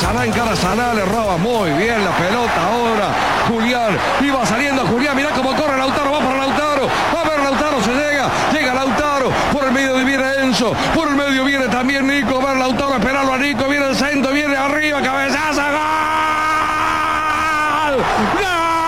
Saná, encara Saná, le roba muy bien la pelota ahora. Julián, iba saliendo Julián, mirá cómo corre Lautaro, va para Lautaro. A ver, Lautaro se llega Lautaro. Por el medio viene Enzo, por el medio viene también Nico. A ver, Lautaro, esperarlo a Nico, viene el centro, viene arriba, cabezazo, ¡gol! ¡Gol!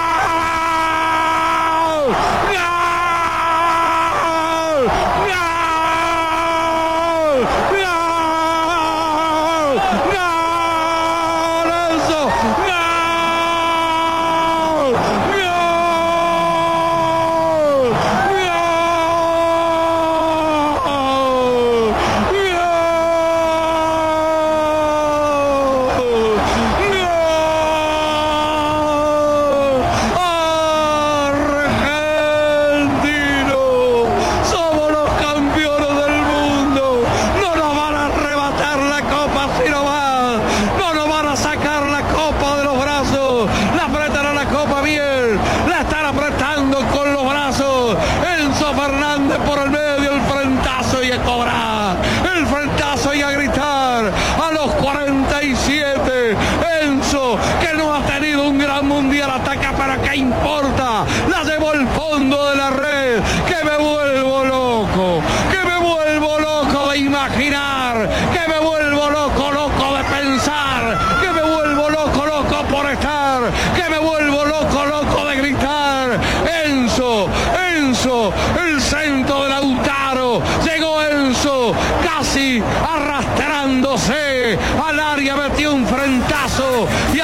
El centro de Lautaro, llegó Enzo, casi arrastrándose al área, metió un frentazo